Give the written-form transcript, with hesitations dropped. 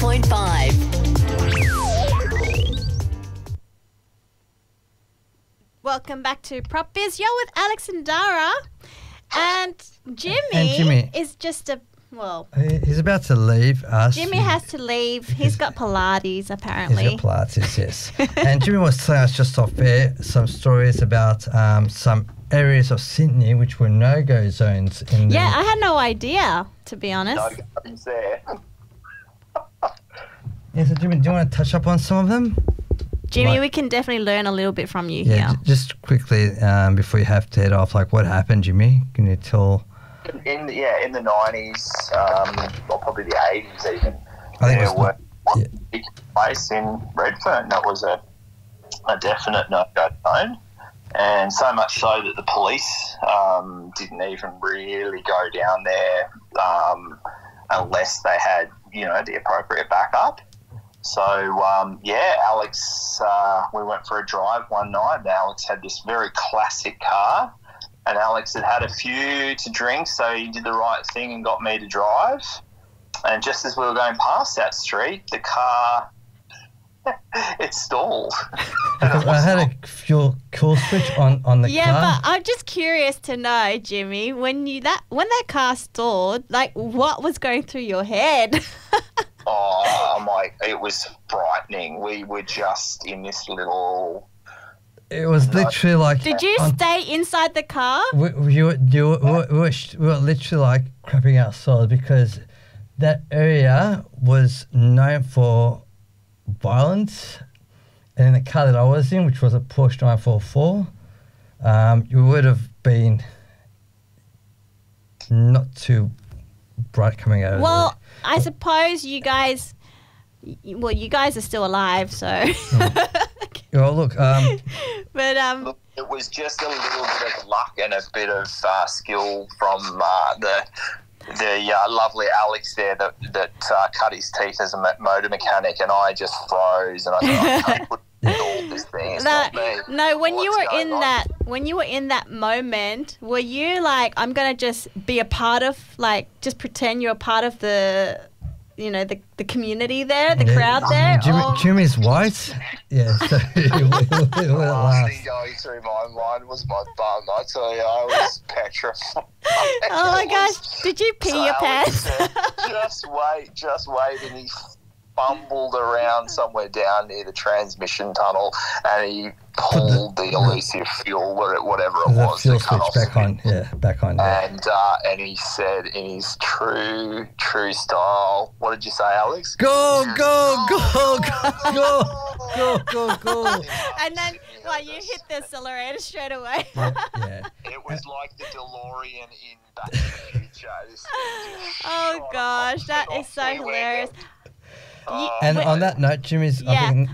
101.5. Welcome back to Prop Biz. You're with Alex and Dara. And Jimmy, Jimmy is just he's about to leave us. Jimmy has to leave. He's got Pilates, apparently. He's got Pilates, yes. And Jimmy was telling us just off air some stories about some areas of Sydney which were no-go zones. Yeah, I had no idea, to be honest. No gardens there. Yeah, so Jimmy, do you want to touch up on some of them? Jimmy, we can definitely learn a little bit from you here. Just quickly, before you have to head off, like what happened, Jimmy? Can you tell? In the 90s, or probably the 80s even, I think there were a big place in Redfern that was a definite no-go zone. And so much so that the police didn't even really go down there unless they had, the appropriate backup. So, Alex, we went for a drive one night, and Alex had this very classic car, and Alex had a few to drink, so he did the right thing and got me to drive. And just as we were going past that street, the car, it stalled. I had a fuel cool switch on the car. Yeah, but I'm just curious to know, Jimmy, when that car stalled, like what was going through your head? It was frightening. We were just in this little... It was literally like... Did you stay inside the car? We were literally like crapping ourselves because that area was known for violence. And in the car that I was in, which was a Porsche 944, you would have been not too bright coming out of Well, I suppose you guys are still alive, so. Well, look. But Look, it was just a little bit of luck and a bit of skill from the lovely Alex there that cut his teeth as a motor mechanic, and I just froze and I thought, I can't put all this thing. It's not me. No, when you were in on? that moment, were you like, I'm gonna just be a part of, like, just pretend you're a part of the community there, the crowd there? Jimmy's white. Yeah, so it The last thing going through my mind was my bum. I tell you, I was petrified. Oh my gosh, did you pee your pants? Just wait, and he fumbled around somewhere down near the transmission tunnel, and he pulled the elusive fuel, whatever it was. The fuel switch back on. Yeah. And he said in his true style, what did you say, Alex? Go! And then, you hit the accelerator straight away. Yeah. It was like the DeLorean in Back to the Future. This thing just Oh shot gosh, off that and is so off we went. hilarious. And on that note, Jimmy's, I think,